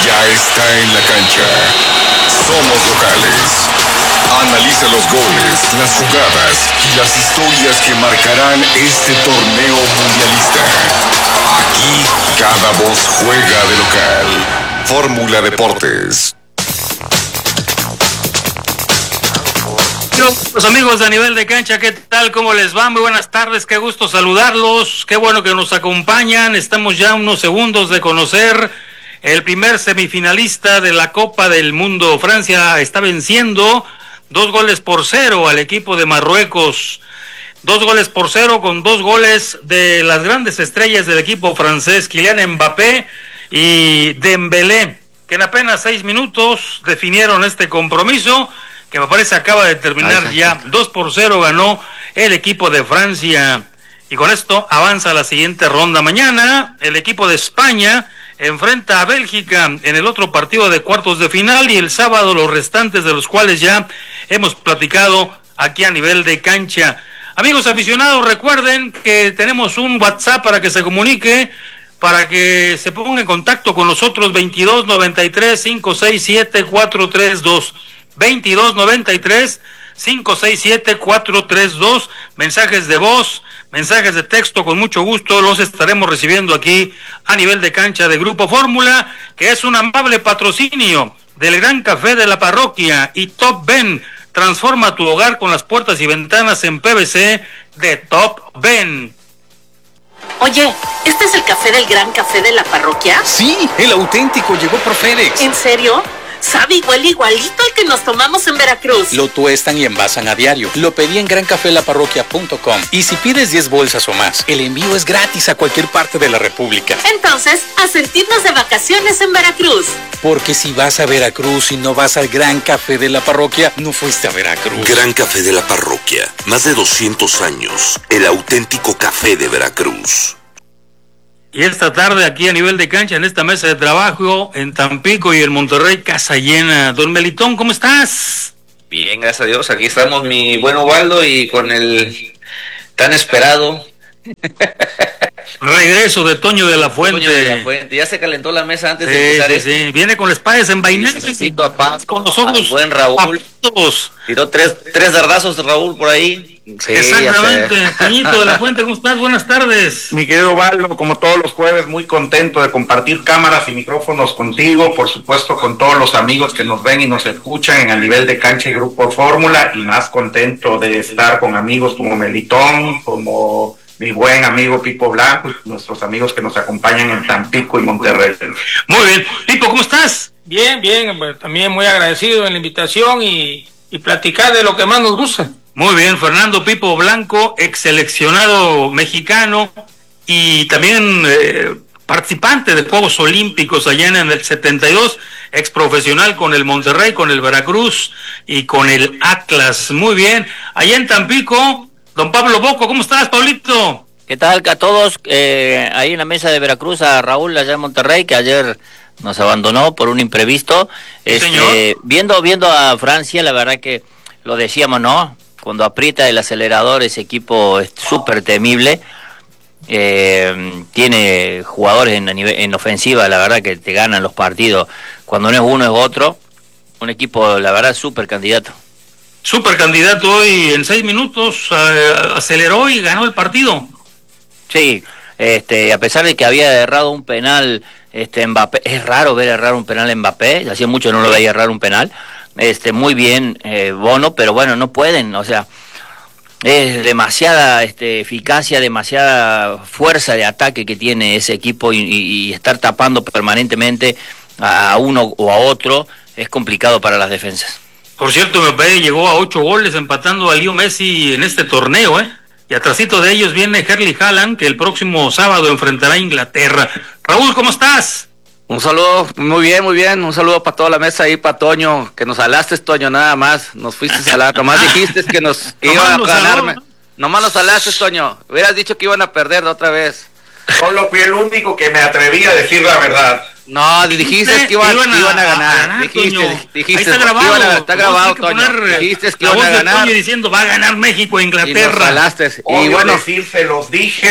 ya está en la cancha. Somos locales. Analiza los goles, las jugadas y las historias que marcarán este torneo mundialista. Aquí cada voz juega de local. Fórmula Deportes. Los amigos de A Nivel de Cancha, ¿qué tal? ¿Cómo les va? Muy buenas tardes, qué gusto saludarlos, qué bueno que nos acompañan. Estamos ya a unos segundos de conocer el primer semifinalista de la Copa del Mundo. Francia está venciendo 2-0 al equipo de Marruecos. 2-0 con 2 goles de las grandes estrellas del equipo francés, Kylian Mbappé y Dembélé, que en apenas 6 minutos definieron este compromiso, que me parece acaba de terminar ya. 2-0 ganó el equipo de Francia, y con esto avanza a la siguiente ronda. Mañana el equipo de España enfrenta a Bélgica en el otro partido de cuartos de final, y el sábado los restantes, de los cuales ya hemos platicado aquí a Nivel de Cancha. Amigos aficionados, recuerden que tenemos un WhatsApp para que se comunique, para que se ponga en contacto con nosotros. 2293-567-432, 2293-567-432. mensajes de voz, mensajes de texto, con mucho gusto los estaremos recibiendo aquí a Nivel de Cancha de Grupo Fórmula, que es un amable patrocinio del Gran Café de la Parroquia y Top Ben. Transforma tu hogar con las puertas y ventanas en PVC de Top Ben. Oye, ¿este es el café del Gran Café de la Parroquia? Sí, el auténtico, llegó por FedEx. ¿En serio? Sabe igualito al que nos tomamos en Veracruz. Lo tuestan y envasan a diario. Lo pedí en grancafelaparroquia.com. Y si pides 10 bolsas o más, el envío es gratis a cualquier parte de la República. Entonces, a sentirnos de vacaciones en Veracruz. Porque si vas a Veracruz y no vas al Gran Café de la Parroquia, no fuiste a Veracruz. Gran Café de la Parroquia. Más de 200 años. El auténtico café de Veracruz. Y esta tarde aquí a Nivel de Cancha, en esta mesa de trabajo en Tampico y en Monterrey, casa llena. Don Melitón, ¿cómo estás? Bien, gracias a Dios. Aquí estamos, mi buen Ubaldo, y con el tan esperado regreso de Toño de la Fuente. Ya se calentó la mesa antes de empezar. Sí. Viene con la espada desenvainada, Necesito a paz, con los ojos buen Raúl. apapados. Tiró tres dardazos Raúl por ahí. Sí, exactamente. Toñito de la Fuente, ¿cómo estás? Buenas tardes. Mi querido Valdo, como todos los jueves, muy contento de compartir cámaras y micrófonos contigo, por supuesto con todos los amigos que nos ven y nos escuchan en A Nivel de Cancha y Grupo Fórmula, y más contento de estar con amigos como Melitón, como mi buen amigo Pipo Blanco, y nuestros amigos que nos acompañan en Tampico y Monterrey. Muy bien. Pipo, ¿cómo estás? Bien, pues, también muy agradecido en la invitación y platicar de lo que más nos gusta. Muy bien, Fernando Pipo Blanco, ex seleccionado mexicano y también participante de Juegos Olímpicos allá en el 72, ex profesional con el Monterrey, con el Veracruz y con el Atlas. Muy bien, allá en Tampico, don Pablo Boco, ¿cómo estás, Pablito? ¿Qué tal a todos? Ahí en la mesa de Veracruz, a Raúl allá en Monterrey, que ayer nos abandonó por un imprevisto. Viendo a Francia, la verdad que lo decíamos, ¿no? Cuando aprieta el acelerador, ese equipo es súper temible. Tiene jugadores en ofensiva, la verdad que te ganan los partidos. Cuando no es uno es otro. Un equipo, la verdad, súper candidato. Súper candidato hoy, en 6 minutos aceleró y ganó el partido. Sí, a pesar de que había errado un penal, Mbappé, es raro ver errar un penal en Mbappé, hacía mucho no lo veía errar un penal. Muy bien Bono, pero bueno, no pueden, o sea, es demasiada eficacia, demasiada fuerza de ataque que tiene ese equipo, y estar tapando permanentemente a uno o a otro es complicado para las defensas. Por cierto, Mbappé llegó a 8 goles empatando a Leo Messi en este torneo, y atrasito de ellos viene Erling Haaland, que el próximo sábado enfrentará a Inglaterra. Raúl, ¿cómo estás? Un saludo, muy bien, un saludo para toda la mesa ahí, para Toño, que nos salaste, Toño, nada más, nos fuiste a salar, nomás dijiste que nos iban a ganarme, nomás nos salaste, Toño, hubieras dicho que iban a perder de otra vez. Solo fui el único que me atreví a decir la verdad. No, dijiste que iban a ganar. Dijiste, está grabado. Está grabado, Toño. Dijiste que iban a ganar. Toño diciendo va a ganar México e Inglaterra. Y nos salaste. Y bueno, decir, se los dije,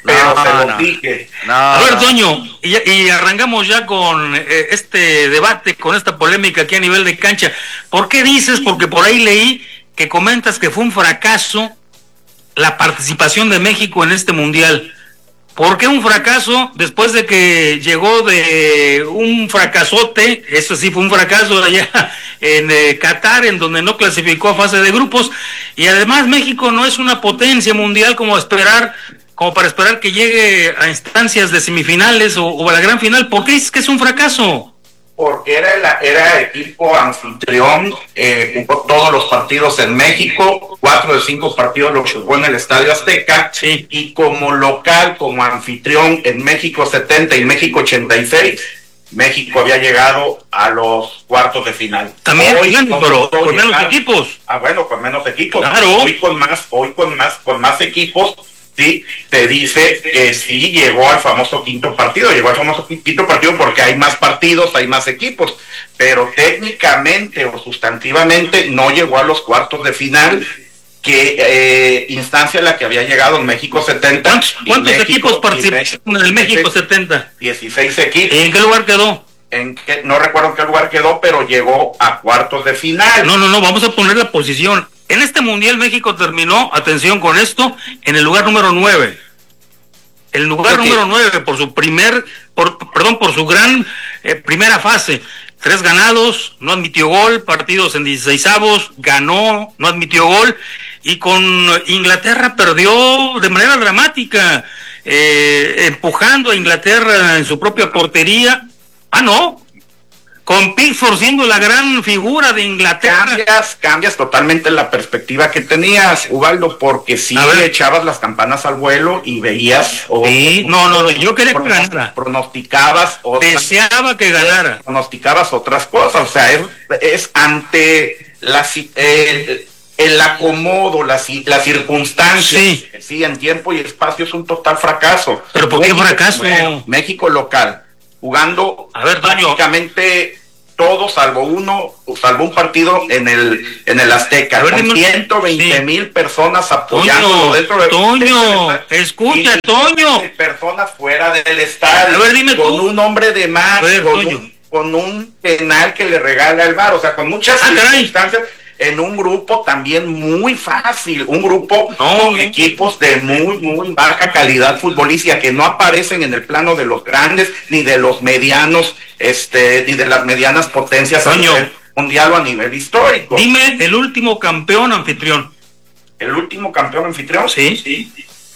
pero se los dije. A ver, Toño, y arrancamos ya con este debate, con esta polémica aquí a nivel de cancha. ¿Por qué dices? Porque por ahí leí que comentas que fue un fracaso la participación de México en este mundial. ¿Por qué un fracaso? Después de que llegó de un fracasote, eso sí fue un fracaso allá en Qatar, en donde no clasificó a fase de grupos, y además México no es una potencia mundial como para esperar que llegue a instancias de semifinales o a la gran final. ¿Por qué dices que es un fracaso? Porque era equipo anfitrión, jugó todos los partidos en México, 4 de 5 partidos los jugó en el Estadio Azteca, sí. Y como local, como anfitrión en México 70 y México 86, México había llegado a los cuartos de final. También, pero con menos equipos. Bueno, con menos equipos. Claro. Hoy con más equipos. Sí, te dice que sí llegó al famoso quinto partido porque hay más partidos, hay más equipos, pero técnicamente o sustantivamente no llegó a los cuartos de final, que instancia a la que había llegado en México 70. ¿Cuántos equipos participaron en el México 70? 16 equipos. ¿Y en qué lugar quedó? No recuerdo en qué lugar quedó, pero llegó a cuartos de final. No, vamos a poner la posición. En este mundial México terminó, atención con esto, en el lugar número 9. El lugar número 9 por su gran primera fase. 3 ganados, no admitió gol, partidos en 16avos, ganó, no admitió gol, y con Inglaterra perdió de manera dramática, empujando a Inglaterra en su propia portería. Con Pickford siendo la gran figura de Inglaterra. Cambias totalmente la perspectiva que tenías, Ubaldo, porque si le echabas las campanas al vuelo y veías... yo quería que ganara. Pronosticabas... Deseaba que ganara. Pronosticabas otras cosas, o sea, es ante el acomodo, las circunstancias, sí, en tiempo y espacio es un total fracaso. ¿Pero por qué fracaso? México local, jugando prácticamente todo salvo un partido en el Azteca, con 120,000 personas apoyando dentro de Toño, escucha, Toño, personas fuera del estadio, con un hombre de más, con un penal que le regala el VAR, o sea, con muchas circunstancias. En un grupo también muy fácil, un grupo con equipos de muy, muy baja calidad futbolística que no aparecen en el plano de los grandes, ni de los medianos, ni de las medianas potencias a nivel mundial o a nivel histórico. Dime el último campeón anfitrión. ¿El último campeón anfitrión? Sí.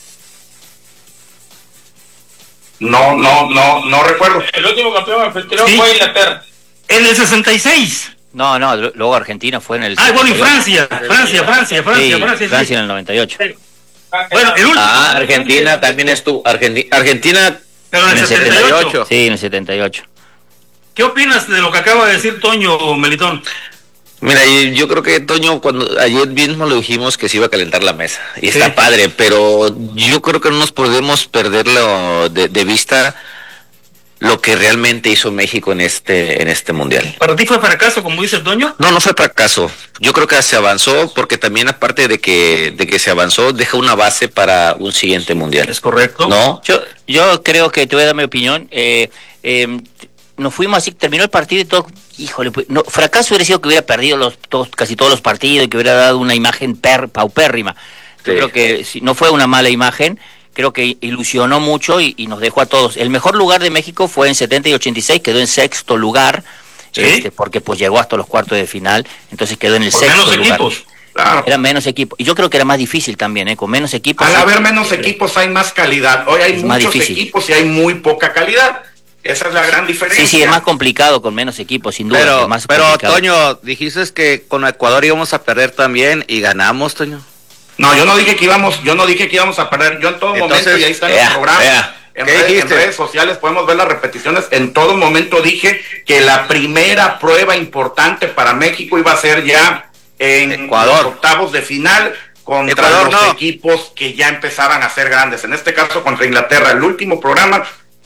No recuerdo. El último campeón anfitrión fue Inglaterra. En el 66. No, luego Argentina fue en el... y Francia en el 98. Bueno, el último. Argentina también estuvo. Argentina pero en el 78. Sí, en el 78. ¿Qué opinas de lo que acaba de decir Toño, Melitón? Mira, yo creo que Toño, cuando ayer mismo le dijimos que se iba a calentar la mesa, y está padre, pero yo creo que no nos podemos perderlo de vista lo que realmente hizo México en este mundial. ¿Para ti fue fracaso, como dice Toño? No fue fracaso. Yo creo que se avanzó, porque también aparte de que se avanzó, deja una base para un siguiente mundial. ¿Es correcto? ¿No? Yo creo que te voy a dar mi opinión. Nos fuimos así, terminó el partido y todo, híjole, fracaso hubiera sido que hubiera perdido casi todos los partidos y que hubiera dado una imagen paupérrima. Yo creo que no fue una mala imagen. Creo que ilusionó mucho y nos dejó a todos. El mejor lugar de México fue en 70 y 86, quedó en sexto lugar, porque pues llegó hasta los cuartos de final, entonces quedó en el sexto lugar. Equipos. Claro. Eran menos equipos. Y yo creo que era más difícil también, con menos equipos. Al haber menos equipos hay más calidad. Hoy hay muchos equipos y hay muy poca calidad. Esa es la gran diferencia. Sí, es más complicado con menos equipos, sin duda. Pero Toño, dijiste que con Ecuador íbamos a perder también y ganamos, Toño. No, yo no dije que íbamos a perder. Yo en todo momento, y ahí está en el programa, en redes sociales podemos ver las repeticiones, en todo momento dije que la primera prueba importante para México iba a ser ya en Ecuador, los octavos de final contra los equipos que ya empezaban a ser grandes. En este caso contra Inglaterra. El último programa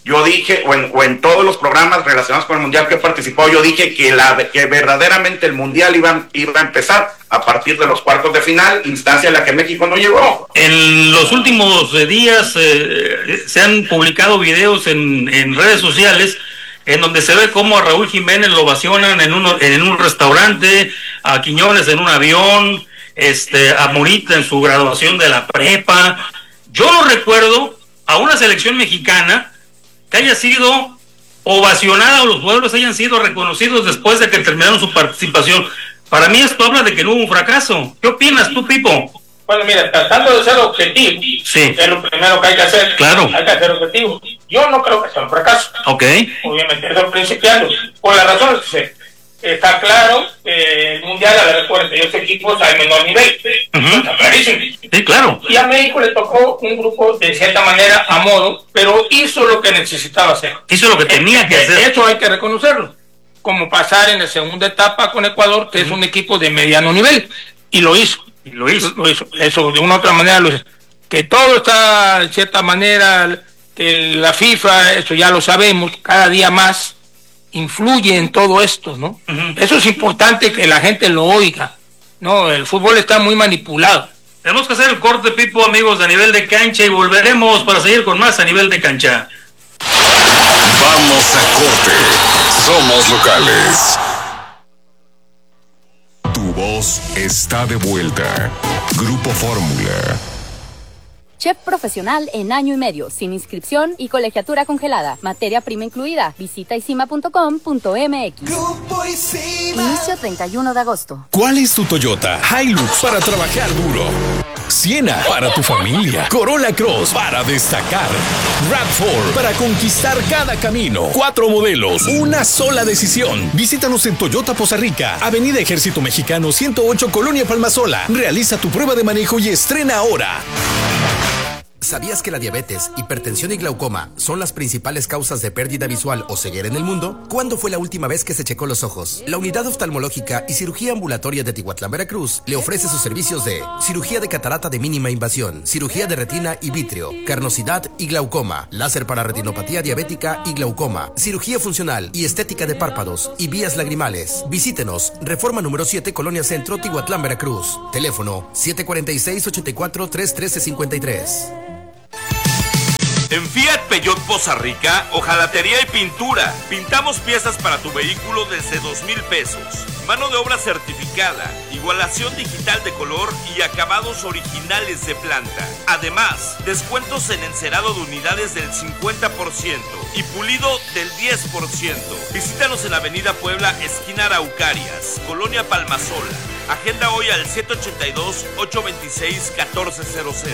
yo dije, o en todos los programas relacionados con el Mundial que he participado, yo dije que verdaderamente el Mundial iba a empezar a partir de los cuartos de final, instancia en la que México no llegó. En los últimos días se han publicado videos en redes sociales en donde se ve cómo a Raúl Jiménez lo ovacionan en un restaurante, a Quiñones en un avión, a Morita en su graduación de la prepa. Yo no recuerdo a una selección mexicana que haya sido ovacionada o los jugadores hayan sido reconocidos después de que terminaron su participación. Para mí esto habla de que no hubo un fracaso. ¿Qué opinas tú, Pipo? Bueno, mira, tratando de ser objetivo, sí, es lo primero que hay que hacer. Claro. Hay que ser objetivo. Yo no creo que sea un fracaso. Ok. Obviamente, eso principiando. Por la razón que está claro que el Mundial, a ver, 48 equipos al menor nivel. Está clarísimo. Sí, claro. Y a México le tocó un grupo de cierta manera a modo, pero hizo lo que necesitaba hacer. Hizo lo que tenía que hacer. Eso hay que reconocerlo. Como pasar en la segunda etapa con Ecuador, que es un equipo de mediano nivel. Y lo hizo. Lo hizo. Eso, de una u otra manera lo hizo. Que todo está, de cierta manera, que la FIFA, eso ya lo sabemos, cada día más influye en todo esto, ¿no? Eso es importante que la gente lo oiga, ¿no? El fútbol está muy manipulado. Tenemos que hacer el corte, Pipo, amigos, de A Nivel de Cancha, y volveremos para seguir con más A Nivel de Cancha. Vamos a corte. Somos locales. Tu voz está de vuelta. Grupo Fórmula. Chef profesional en año y medio, sin inscripción y colegiatura congelada. Materia prima incluida. Visita isima.com.mx. Inicio 31 de agosto. ¿Cuál es tu Toyota? Hilux para trabajar duro. Siena para tu familia. Corolla Cross para destacar. RAV4 para conquistar cada camino. 4 modelos, una sola decisión. Visítanos en Toyota Poza Rica, Avenida Ejército Mexicano 108, Colonia Palmasola. Realiza tu prueba de manejo y estrena ahora. ¿Sabías que la diabetes, hipertensión y glaucoma son las principales causas de pérdida visual o ceguera en el mundo? ¿Cuándo fue la última vez que se checó los ojos? La Unidad Oftalmológica y Cirugía Ambulatoria de Tihuatlán, Veracruz, le ofrece sus servicios de cirugía de catarata de mínima invasión, cirugía de retina y vítreo, carnosidad y glaucoma, láser para retinopatía diabética y glaucoma, cirugía funcional y estética de párpados y vías lagrimales. Visítenos, Reforma número 7, Colonia Centro, Tihuatlán, Veracruz. Teléfono 746-84-313-53. En Fiat Peugeot Poza Rica, hojalatería y pintura. Pintamos piezas para tu vehículo desde 2,000 pesos. Mano de obra certificada, igualación digital de color y acabados originales de planta. Además, descuentos en encerado de unidades del 50% y pulido del 10%. Visítanos en la Avenida Puebla, esquina Araucarias, Colonia Palmasola. Agenda hoy al 782-826-1400.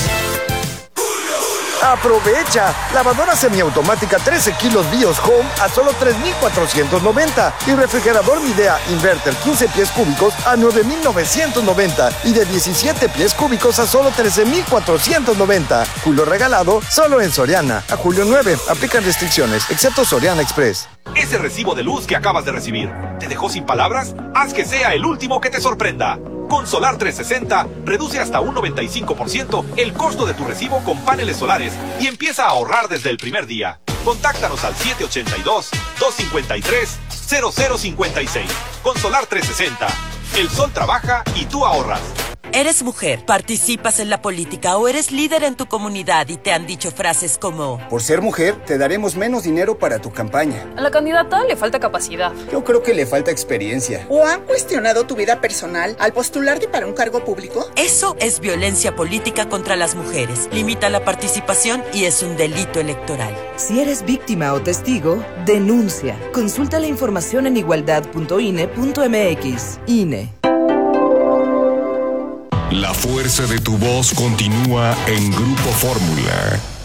¡Aprovecha! Lavadora semiautomática 13 kilos BIOS Home a solo 3,490 y refrigerador Midea Inverter 15 pies cúbicos a 9,990 y de 17 pies cúbicos a solo 13,490. Julio regalado solo en Soriana. A julio 9. Aplican restricciones, excepto Soriana Express. Ese recibo de luz que acabas de recibir, ¿te dejó sin palabras? Haz que sea el último que te sorprenda. Con Solar 360, reduce hasta un 95% el costo de tu recibo con paneles solares y empieza a ahorrar desde el primer día. Contáctanos al 782-253-0056. Con Solar 360, el sol trabaja y tú ahorras. ¿Eres mujer, participas en la política o eres líder en tu comunidad y te han dicho frases como: por ser mujer, te daremos menos dinero para tu campaña? A la candidata le falta capacidad. Yo creo que le falta experiencia. ¿O han cuestionado tu vida personal al postularte para un cargo público? Eso es violencia política contra las mujeres. Limita la participación y es un delito electoral. Si eres víctima o testigo, denuncia. Consulta la información en igualdad.ine.mx. INE. La fuerza de tu voz continúa en Grupo Fórmula.